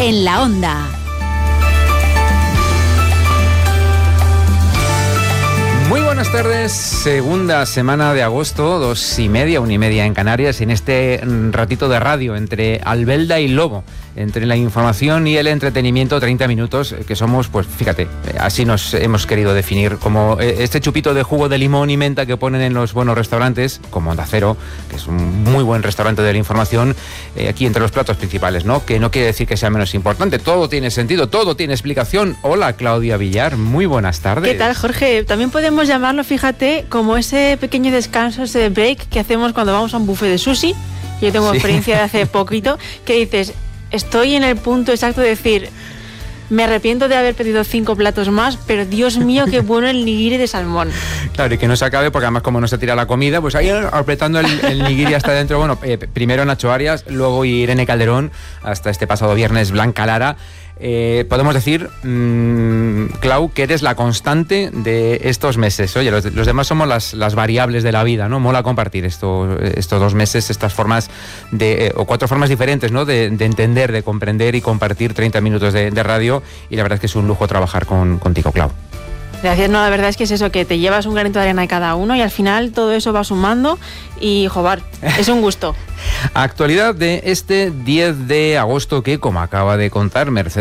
en la Onda. Muy buenas tardes, segunda semana de agosto, 2:30, 1:30 en Canarias, en este ratito de radio entre Albelda y Lobo, entre la información y el entretenimiento, 30 minutos, que somos, pues fíjate, así nos hemos querido definir, como este chupito de jugo de limón y menta que ponen en los buenos restaurantes, como Onda Cero, que es un muy buen restaurante de la información, aquí entre los platos principales, ¿no? Que no quiere decir que sea menos importante, todo tiene sentido, todo tiene explicación. Hola, Claudia Villar, muy buenas tardes. ¿Qué tal, Jorge? También podemos llamarlo, fíjate, como ese pequeño descanso, ese break que hacemos cuando vamos a un buffet de sushi. Yo tengo experiencia de hace poquito, que dices, estoy en el punto exacto de decir, me arrepiento de haber pedido 5 platos más, pero Dios mío, qué bueno el nigiri de salmón. Claro, y que no se acabe, porque además como no se tira la comida, pues ahí apretando el nigiri hasta dentro. Bueno, primero Nacho Arias, luego Irene Calderón, hasta este pasado viernes Blanca Lara. Podemos decir, Clau, que eres la constante de estos meses. Oye, los demás somos las variables de la vida, ¿no? Mola compartir estos 2 meses, estas formas o 4 formas diferentes, ¿no? De entender, de comprender y compartir 30 minutos de radio, y la verdad es que es un lujo trabajar contigo, Clau. Gracias, no, la verdad es que es eso, que te llevas un granito de arena de cada uno y al final todo eso va sumando y, joder, es un gusto. Actualidad de este 10 de agosto que, como acaba de contar Mercedes